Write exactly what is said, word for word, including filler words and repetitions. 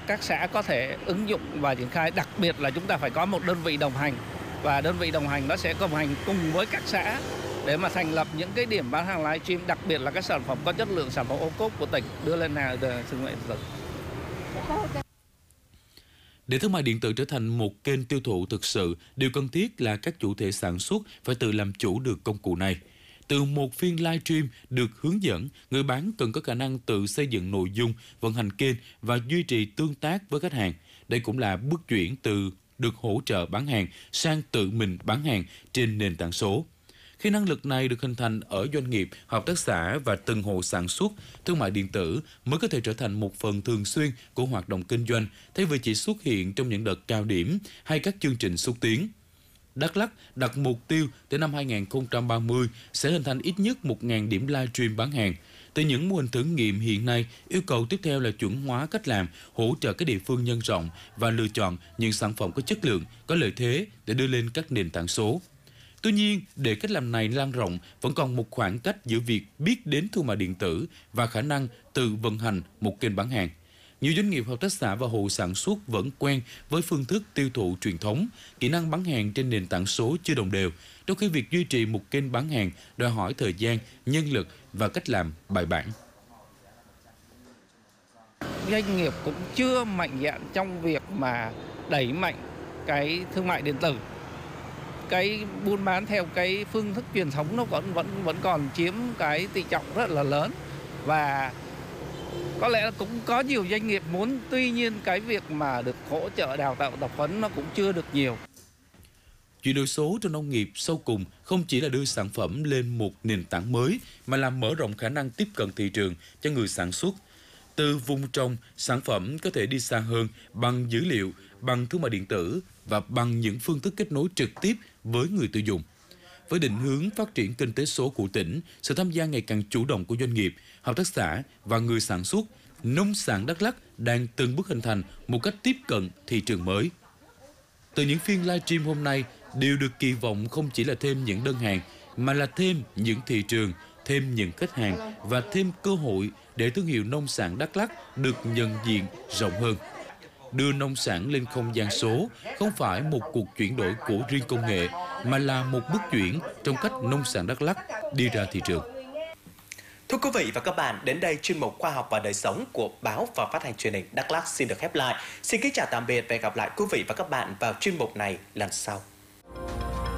các xã có thể ứng dụng và triển khai, đặc biệt là chúng ta phải có một đơn vị đồng hành, và đơn vị đồng hành nó sẽ đồng hành cùng với các xã để mà thành lập những cái điểm bán hàng livestream, đặc biệt là các sản phẩm có chất lượng, sản phẩm ô cốp của tỉnh đưa lên hàng thương mại điện tử. Để thương mại điện tử trở thành một kênh tiêu thụ thực sự, điều cần thiết là các chủ thể sản xuất phải tự làm chủ được công cụ này. Từ một phiên livestream được hướng dẫn, người bán cần có khả năng tự xây dựng nội dung, vận hành kênh và duy trì tương tác với khách hàng. Đây cũng là bước chuyển từ được hỗ trợ bán hàng sang tự mình bán hàng trên nền tảng số. Khi năng lực này được hình thành ở doanh nghiệp, hợp tác xã và từng hộ sản xuất, thương mại điện tử mới có thể trở thành một phần thường xuyên của hoạt động kinh doanh, thay vì chỉ xuất hiện trong những đợt cao điểm hay các chương trình xúc tiến. Đắk Lắk đặt mục tiêu tới năm hai nghìn không trăm ba mươi sẽ hình thành ít nhất một nghìn điểm livestream bán hàng. Từ những mô hình thử nghiệm hiện nay, yêu cầu tiếp theo là chuẩn hóa cách làm, hỗ trợ các địa phương nhân rộng và lựa chọn những sản phẩm có chất lượng, có lợi thế để đưa lên các nền tảng số. Tuy nhiên, để cách làm này lan rộng, vẫn còn một khoảng cách giữa việc biết đến thương mại điện tử và khả năng tự vận hành một kênh bán hàng. Nhiều doanh nghiệp, hợp tác xã và hộ sản xuất vẫn quen với phương thức tiêu thụ truyền thống, kỹ năng bán hàng trên nền tảng số chưa đồng đều, trong khi việc duy trì một kênh bán hàng đòi hỏi thời gian, nhân lực và cách làm bài bản. Doanh nghiệp cũng chưa mạnh dạn trong việc mà đẩy mạnh cái thương mại điện tử. Cái buôn bán theo cái phương thức truyền thống nó vẫn vẫn vẫn còn chiếm cái tỷ trọng rất là lớn, và có lẽ là cũng có nhiều doanh nghiệp muốn, tuy nhiên cái việc mà được hỗ trợ đào tạo tập huấn nó cũng chưa được nhiều. Chuyển đổi số trong nông nghiệp sau cùng không chỉ là đưa sản phẩm lên một nền tảng mới, mà là mở rộng khả năng tiếp cận thị trường cho người sản xuất. Từ vùng trồng, sản phẩm có thể đi xa hơn bằng dữ liệu, bằng thương mại điện tử và bằng những phương thức kết nối trực tiếp với người tiêu dùng. Với định hướng phát triển kinh tế số của tỉnh, sự tham gia ngày càng chủ động của doanh nghiệp, hợp tác xã và người sản xuất, nông sản Đắk Lắk đang từng bước hình thành một cách tiếp cận thị trường mới. Từ những phiên livestream hôm nay, đều được kỳ vọng không chỉ là thêm những đơn hàng, mà là thêm những thị trường, thêm những khách hàng và thêm cơ hội để thương hiệu nông sản Đắk Lắk được nhận diện rộng hơn. Đưa nông sản lên không gian số không phải một cuộc chuyển đổi của riêng công nghệ, mà là một bước chuyển trong cách nông sản Đắk Lắk đi ra thị trường. Thưa quý vị và các bạn, đến đây chuyên mục Khoa học và đời sống của báo và phát hành truyền hình Đắk Lắk xin được khép lại. Xin kính chào tạm biệt và hẹn gặp lại quý vị và các bạn vào chuyên mục này lần sau.